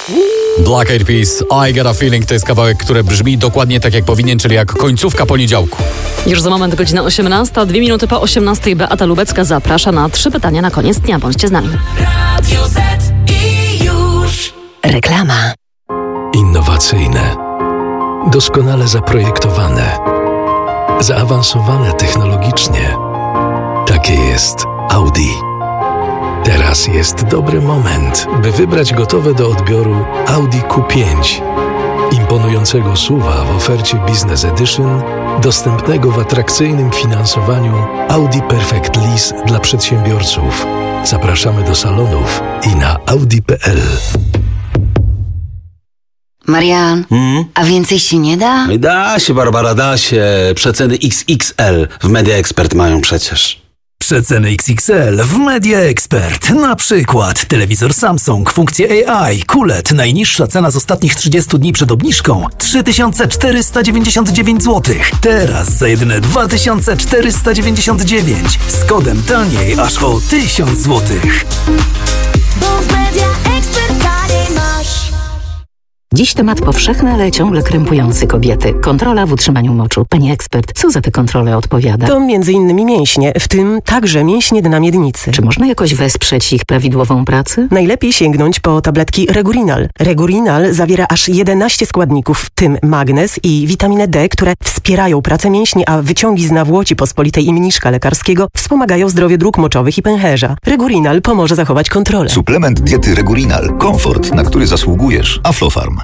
Black Eyed Peas, I Got a Feeling to jest kawałek, który brzmi dokładnie tak jak powinien, czyli jak końcówka poniedziałku. Już za moment godzina 18, 2 minuty po 18 Beata Lubecka zaprasza na 3 pytania na koniec dnia. Bądźcie z nami. Radio Z i już. Reklama. Innowacyjne, doskonale zaprojektowane, zaawansowane technologicznie. Takie jest Audi. Teraz jest dobry moment, by wybrać gotowe do odbioru Audi Q5. Imponującego SUV-a w ofercie Business Edition, dostępnego w atrakcyjnym finansowaniu Audi Perfect Lease dla przedsiębiorców. Zapraszamy do salonów i na audi.pl. Marian, a więcej się nie da? Da się, Barbara, da się. Przeceny XXL w Media Expert mają przecież. Przeceny XXL w Media Expert. Na przykład telewizor Samsung, funkcje AI, QLED. Najniższa cena z ostatnich 30 dni przed obniżką 3499 zł. Teraz za jedyne 2499. Z kodem taniej aż o 1000 zł. Bo w Media Expert taniej masz. Dziś temat powszechny, ale ciągle krępujący kobiety. Kontrola w utrzymaniu moczu. Pani ekspert, co za te kontrole odpowiada? To m.in. mięśnie, w tym także mięśnie dna miednicy. Czy można jakoś wesprzeć ich prawidłową pracę? Najlepiej sięgnąć po tabletki Regurinal. Regurinal zawiera aż 11 składników, w tym magnez i witaminę D, które wspierają pracę mięśni, a wyciągi z nawłoci pospolitej i mniszka lekarskiego wspomagają zdrowie dróg moczowych i pęcherza. Regurinal pomoże zachować kontrolę. Suplement diety Regurinal. Komfort, na który zasługujesz. Aflofarm.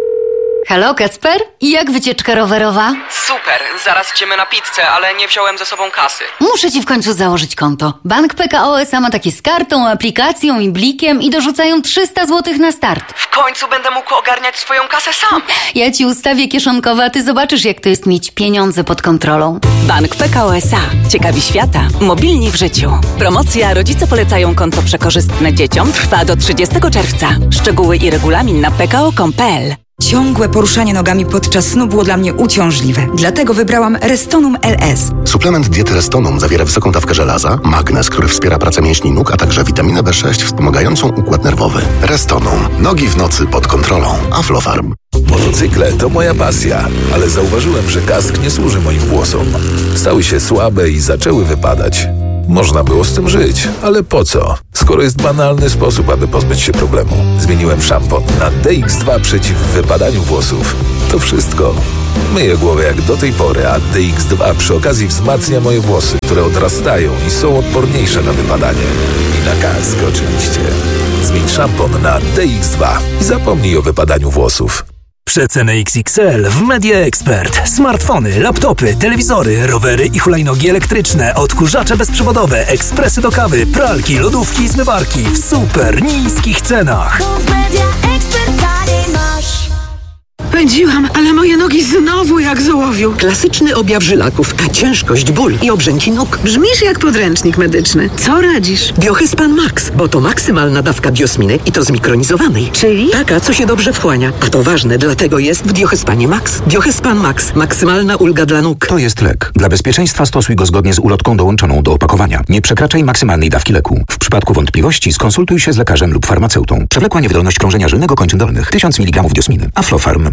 Halo, Kacper? Jak wycieczka rowerowa? Super, zaraz idziemy na pizzę, ale nie wziąłem ze sobą kasy. Muszę ci w końcu założyć konto. Bank PKO SA ma takie z kartą, aplikacją i blikiem i dorzucają 300 zł na start. W końcu będę mógł ogarniać swoją kasę sam. Ja ci ustawię kieszonkowe, a ty zobaczysz, jak to jest mieć pieniądze pod kontrolą. Bank PKO SA. Ciekawi świata. Mobilni w życiu. Promocja Rodzice polecają konto przekorzystne dzieciom trwa do 30 czerwca. Szczegóły i regulamin na pko.com.pl. Ciągłe poruszanie nogami podczas snu było dla mnie uciążliwe. Dlatego wybrałam Restonum LS. Suplement diety Restonum zawiera wysoką dawkę żelaza, magnez, który wspiera pracę mięśni nóg, a także witaminę B6 wspomagającą układ nerwowy. Restonum. Nogi w nocy pod kontrolą. Aflofarm. Motocykle to moja pasja, ale zauważyłem, że kask nie służy moim włosom. Stały się słabe i zaczęły wypadać. Można było z tym żyć, ale po co? Skoro jest banalny sposób, aby pozbyć się problemu. Zmieniłem szampon na DX2 przeciw wypadaniu włosów. To wszystko. Myję głowę jak do tej pory, a DX2 przy okazji wzmacnia moje włosy, które odrastają i są odporniejsze na wypadanie. I na kask oczywiście. Zmień szampon na DX2 i zapomnij o wypadaniu włosów. Przeceny XXL w Media Expert. Smartfony, laptopy, telewizory, rowery i hulajnogi elektryczne, odkurzacze bezprzewodowe, ekspresy do kawy, pralki, lodówki i zmywarki w super niskich cenach. Bo w Media Expert taniej masz. Pędziłam, ale moje nogi znowu jak z ołowiu. Klasyczny objaw żylaków, a ciężkość, ból i obrzęki nóg. Brzmisz jak podręcznik medyczny. Co radzisz? Biohespan Max, bo to maksymalna dawka biosminy i to zmikronizowanej. Czyli? Taka, co się dobrze wchłania. A to ważne, dlatego jest w Biohespanie Max. Biohespan Max. Maksymalna ulga dla nóg. To jest lek. Dla bezpieczeństwa stosuj go zgodnie z ulotką dołączoną do opakowania. Nie przekraczaj maksymalnej dawki leku. W przypadku wątpliwości skonsultuj się z lekarzem lub farmaceutą. Przewlekła niewydolność krążenia żylnego kończyn dolnych. 1000 mg diosminy. Aflofarm.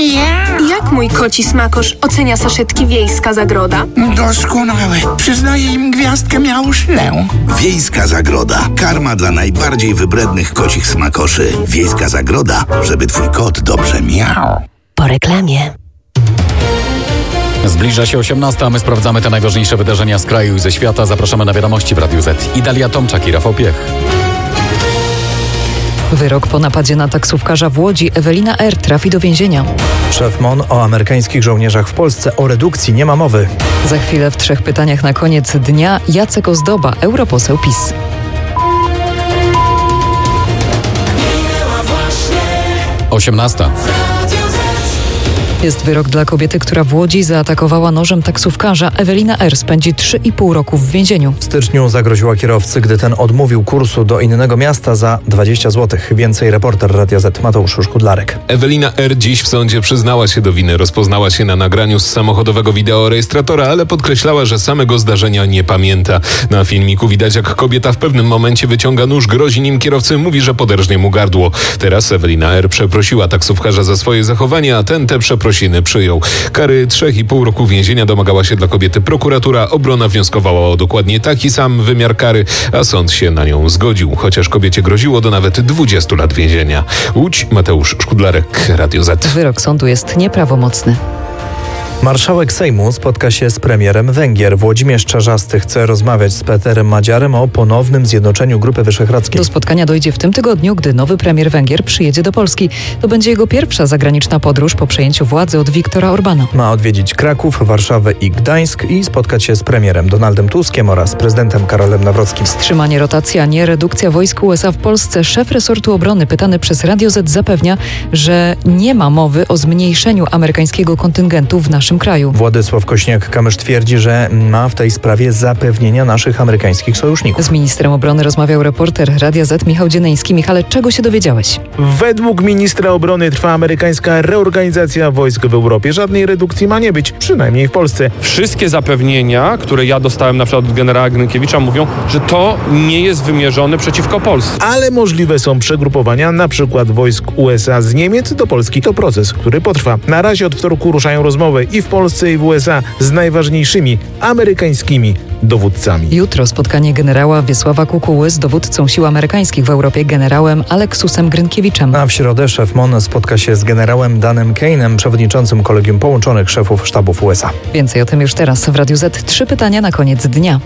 Jak mój koci smakosz ocenia saszetki Wiejska Zagroda? Doskonałe. Przyznaję im gwiazdkę miałuszlę. Wiejska Zagroda. Karma dla najbardziej wybrednych kocich smakoszy. Wiejska Zagroda, żeby twój kot dobrze miał. Po reklamie. Zbliża się 18, a my sprawdzamy te najważniejsze wydarzenia z kraju i ze świata. Zapraszamy na wiadomości w Radiu Z. Idalia Tomczak i Rafał Piech. Wyrok po napadzie na taksówkarza w Łodzi. Ewelina R. trafi do więzienia. Szef MON o amerykańskich żołnierzach w Polsce. O redukcji nie ma mowy. Za chwilę w 3 pytaniach na koniec dnia Jacek Ozdoba, europoseł PiS. 18. Jest wyrok dla kobiety, która w Łodzi zaatakowała nożem taksówkarza. Ewelina R. spędzi 3,5 roku w więzieniu. W styczniu zagroziła kierowcy, gdy ten odmówił kursu do innego miasta za 20 zł. Więcej reporter Radia Z Mateusz Szkudlarek. Ewelina R. dziś w sądzie przyznała się do winy. Rozpoznała się na nagraniu z samochodowego wideorejestratora, ale podkreślała, że samego zdarzenia nie pamięta. Na filmiku widać, jak kobieta w pewnym momencie wyciąga nóż, grozi nim kierowcy, mówi, że poderżnie mu gardło. Teraz Ewelina R. przeprosiła taksówkarza za swoje zachowanie, a ten te przeprosiny przyjął. Kary 3,5 roku więzienia domagała się dla kobiety prokuratura. Obrona wnioskowała o dokładnie taki sam wymiar kary, a sąd się na nią zgodził, chociaż kobiecie groziło do nawet 20 lat więzienia. Łódź, Mateusz Szkudlarek, Radio Z. Wyrok sądu jest nieprawomocny. Marszałek Sejmu spotka się z premierem Węgier. Włodzimierz Czarzasty chce rozmawiać z Peterem Madziarem o ponownym zjednoczeniu Grupy Wyszehradzkiej. Do spotkania dojdzie w tym tygodniu, gdy nowy premier Węgier przyjedzie do Polski. To będzie jego pierwsza zagraniczna podróż po przejęciu władzy od Viktora Orbana. Ma odwiedzić Kraków, Warszawę i Gdańsk i spotkać się z premierem Donaldem Tuskiem oraz prezydentem Karolem Nawrockim. Wstrzymanie rotacji, a nie redukcja wojsk USA w Polsce. Szef resortu obrony, pytany przez Radio Z, zapewnia, że nie ma mowy o zmniejszeniu amerykańskiego kontyngentu w naszym kraju. Władysław Kośniak-Kamysz twierdzi, że ma w tej sprawie zapewnienia naszych amerykańskich sojuszników. Z ministrem obrony rozmawiał reporter Radia Z Michał Dzieneński. Michale, czego się dowiedziałeś? Według ministra obrony trwa amerykańska reorganizacja wojsk w Europie. Żadnej redukcji ma nie być, przynajmniej w Polsce. Wszystkie zapewnienia, które ja dostałem na przykład od generała Grykiewicza, mówią, że to nie jest wymierzone przeciwko Polsce. Ale możliwe są przegrupowania, na przykład wojsk USA z Niemiec do Polski. To proces, który potrwa. Na razie od wtorku ruszają rozmowy i w Polsce, i w USA z najważniejszymi amerykańskimi dowódcami. Jutro spotkanie generała Wiesława Kukuły z dowódcą sił amerykańskich w Europie, generałem Aleksusem Grynkiewiczem. A w środę szef MON spotka się z generałem Danem Kane'em, przewodniczącym Kolegium Połączonych Szefów Sztabów USA. Więcej o tym już teraz w Radiu Z. 3 pytania na koniec dnia.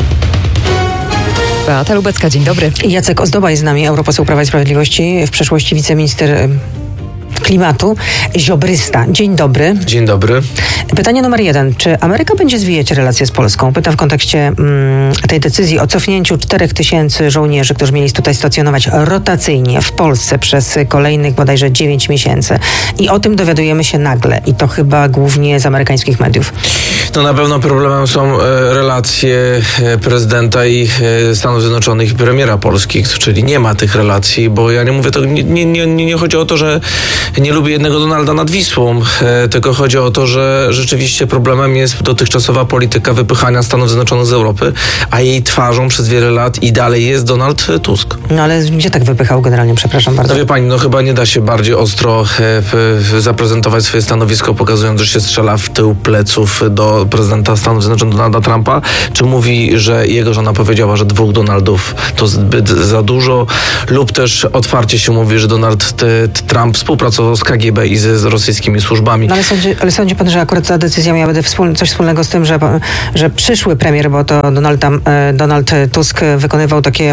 Beata Lubecka, dzień dobry. Jacek Ozdoba jest z nami, europoseł Prawa i Sprawiedliwości, w przeszłości wiceminister klimatu, ziobrysta. Dzień dobry. Dzień dobry. Pytanie numer 1. Czy Ameryka będzie zwijać relacje z Polską? Pytam w kontekście tej decyzji o cofnięciu 4000 żołnierzy, którzy mieli tutaj stacjonować rotacyjnie w Polsce przez kolejnych bodajże 9 miesięcy. I o tym dowiadujemy się nagle. I to chyba głównie z amerykańskich mediów. No na pewno problemem są relacje prezydenta i Stanów Zjednoczonych i premiera polskich, czyli nie ma tych relacji, bo ja nie mówię, to nie chodzi o to, że nie lubię jednego Donalda nad Wisłą, tylko chodzi o to, że rzeczywiście problemem jest dotychczasowa polityka wypychania Stanów Zjednoczonych z Europy, a jej twarzą przez wiele lat i dalej jest Donald Tusk. No ale gdzie tak wypychał generalnie, przepraszam bardzo? No wie pani, no chyba nie da się bardziej ostro zaprezentować swoje stanowisko, pokazując, że się strzela w tył pleców do prezydenta Stanów Zjednoczonych Donalda Trumpa, czy mówi, że jego żona powiedziała, że 2 Donaldów to zbyt za dużo, lub też otwarcie się mówi, że Donald Trump współpracował z KGB i z rosyjskimi służbami. No ale sądzi pan, że akurat ta decyzja miałaby coś wspólnego z tym, że przyszły premier, bo to Donald Tusk wykonywał takie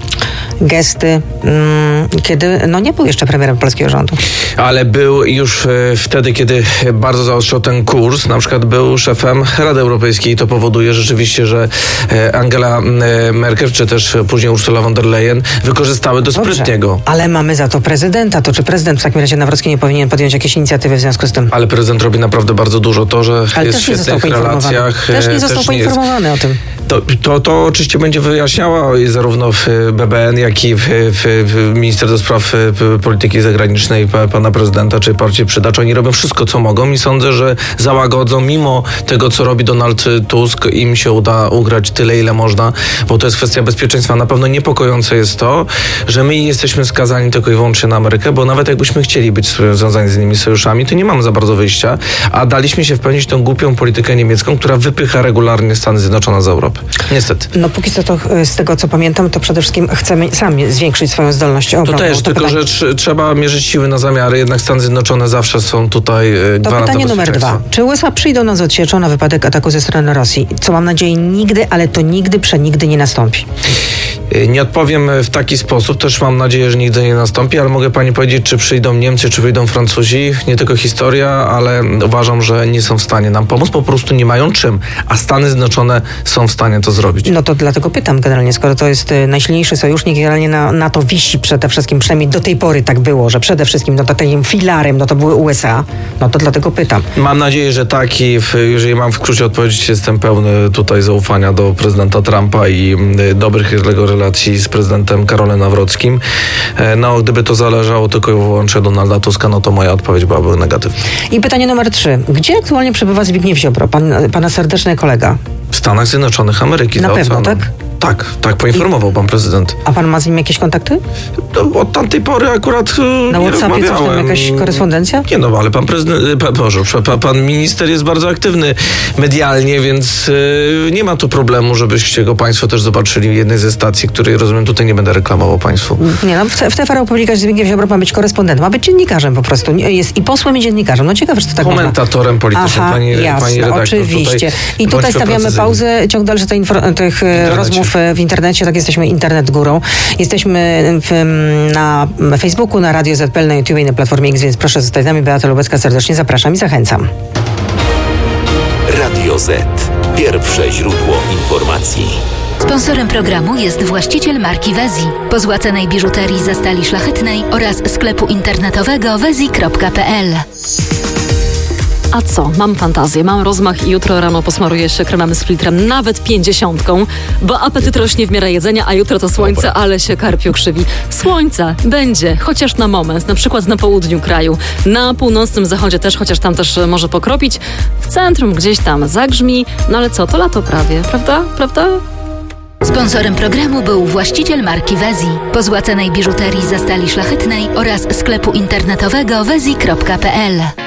gesty, kiedy nie był jeszcze premierem polskiego rządu. Ale był już wtedy, kiedy bardzo zaostrzał ten kurs, na przykład był szefem Rady Europejskiej i to powoduje rzeczywiście, że Angela Merkel, czy też później Ursula von der Leyen wykorzystały do sprytnego. Ale mamy za to prezydenta. To czy prezydent w takim razie Nawrocki nie powinien podjąć jakieś inicjatywy w związku z tym? Ale prezydent robi naprawdę bardzo dużo. To, że ale jest w świetnych relacjach. Też nie został poinformowany o tym. To oczywiście będzie wyjaśniała zarówno w BBN, jak i w minister do spraw polityki zagranicznej pana prezydenta, czy partii Przydacz. Oni robią wszystko, co mogą i sądzę, że załagodzą, mimo tego, co robi Donald Tusk, im się uda ugrać tyle, ile można, bo to jest kwestia bezpieczeństwa. Na pewno niepokojące jest to, że my jesteśmy skazani tylko i wyłącznie na Amerykę, bo nawet jakbyśmy chcieli być związani z innymi sojuszami, to nie mamy za bardzo wyjścia, a daliśmy się wpełnić tą głupią politykę niemiecką, która wypycha regularnie Stany Zjednoczone z Europy. Niestety. No póki co to z tego, co pamiętam, to przede wszystkim chcemy sami zwiększyć swoją zdolność obronną. To też, tylko że trzeba mierzyć siły na zamiary, jednak Stany Zjednoczone zawsze są tutaj gwarantem. To pytanie numer 2. Czy USA przyjdą nas odsieczą na wypadek ataku ze strony Rosji? Co mam nadzieję nigdy, ale to nigdy, przenigdy nie nastąpi. Nie odpowiem w taki sposób, też mam nadzieję, że nigdy nie nastąpi, ale mogę pani powiedzieć, czy przyjdą Niemcy, czy wyjdą Francuzi, nie tylko historia, ale uważam, że nie są w stanie nam pomóc, po prostu nie mają czym, a Stany Zjednoczone są w stanie to zrobić. No to dlatego pytam generalnie, skoro to jest najsilniejszy sojusznik, generalnie na to wisi przede wszystkim, przynajmniej do tej pory tak było, że przede wszystkim no to takim filarem, no to były USA, no to dlatego pytam. Mam nadzieję, że tak i jeżeli mam w skrócie odpowiedzieć, jestem pełny tutaj zaufania do prezydenta Trumpa i dobrych jego relacji z prezydentem Karolem Nawrockim. No, gdyby to zależało tylko i wyłącznie od Donalda Tuska, no to moja odpowiedź byłaby negatywna. I pytanie numer 3. Gdzie aktualnie przebywa Zbigniew Ziobro, pana serdeczny kolega? W Stanach Zjednoczonych Ameryki. Na pewno, tak? Tak, poinformował pan prezydent. A pan ma z nim jakieś kontakty? No, od tamtej pory akurat na WhatsAppie coś tam, jakaś korespondencja? Nie no, ale pan prezydent, pan minister jest bardzo aktywny medialnie, więc nie ma tu problemu, żebyście go państwo też zobaczyli w jednej ze stacji, której rozumiem tutaj nie będę reklamował państwu. Nie no, w TVN publikacji Zbigniew Ziobro ma być korespondentem, ma być dziennikarzem po prostu. Jest i posłem, i dziennikarzem. No ciekawe, że to tak komentatorem politycznym, pani redaktor. Oczywiście. I tutaj stawiamy pauzę, ciąg dalszy tych rozmów w internecie, tak jesteśmy Internet Górą. Jesteśmy na Facebooku, na Radio ZPL, na YouTube i na Platformie X, więc proszę zostać z nami. Beata Lubecka, serdecznie zapraszam i zachęcam. Radio Z. Pierwsze źródło informacji. Sponsorem programu jest właściciel marki Wezi, pozłacanej biżuterii ze stali szlachetnej oraz sklepu internetowego wezi.pl. A co? Mam fantazję, mam rozmach i jutro rano posmaruję się kremem z filtrem, nawet 50, bo apetyt rośnie w miarę jedzenia, a jutro to słońce, ale się karpiu krzywi. Słońce będzie, chociaż na moment, na przykład na południu kraju, na północnym zachodzie też, chociaż tam też może pokropić, w centrum gdzieś tam zagrzmi, no ale co, to lato prawie, prawda? Sponsorem programu był właściciel marki Wezi, pozłacanej biżuterii ze stali szlachetnej oraz sklepu internetowego wezi.pl.